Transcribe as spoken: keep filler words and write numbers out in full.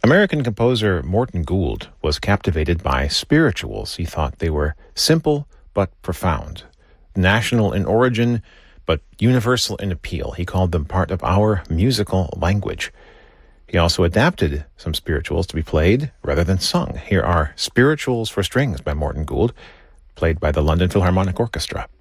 American composer Morton Gould was captivated by spirituals. He thought they were simple but profound, national in origin but universal in appeal. He called them part of our musical language. He also adapted some spirituals to be played rather than sung. Here are Spirituals for Strings by Morton Gould, played by the London Philharmonic Orchestra.